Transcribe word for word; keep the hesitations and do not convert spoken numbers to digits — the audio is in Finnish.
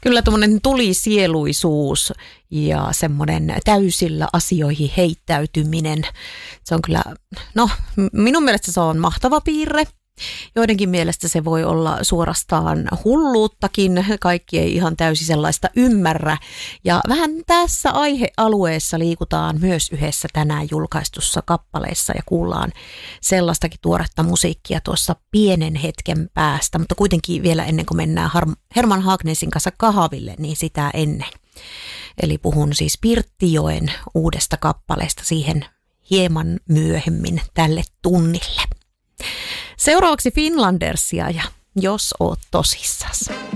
Kyllä tuommoinen tulisieluisuus ja semmoinen täysillä asioihin heittäytyminen, se on kyllä, no minun mielestä se on mahtava piirre. Joidenkin mielestä se voi olla suorastaan hulluuttakin, kaikki ei ihan täysin sellaista ymmärrä. Ja vähän tässä aihealueessa liikutaan myös yhdessä tänään julkaistussa kappaleessa ja kuullaan sellaistakin tuoretta musiikkia tuossa pienen hetken päästä. Mutta kuitenkin vielä ennen kuin mennään Herman Hagnesin kanssa kahville, niin sitä ennen. Eli puhun siis Pirttijoen uudesta kappaleesta siihen hieman myöhemmin tälle tunnille. Seuraavaksi Finlandersia ja Jos oot tosissas.